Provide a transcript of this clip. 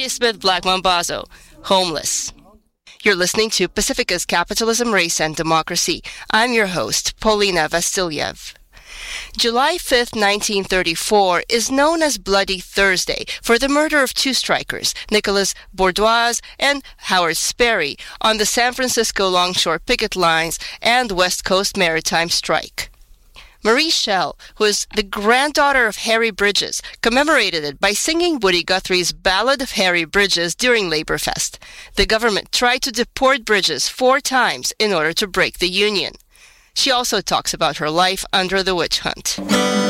Ladysmith Black Mambazo, Homeless. You're listening to Pacifica's Capitalism, Race, and Democracy. I'm your host, Paulina Vasilyev. July 5th, 1934 is known as Bloody Thursday for the murder of two strikers, Nicholas Bourdois and Howard Sperry, on the San Francisco Longshore picket lines and West Coast maritime strike. Marie Schell, who is the granddaughter of Harry Bridges, commemorated it by singing Woody Guthrie's Ballad of Harry Bridges during Labor Fest. The government tried to deport Bridges 4 times in order to break the Union. She also talks about her life under the witch hunt.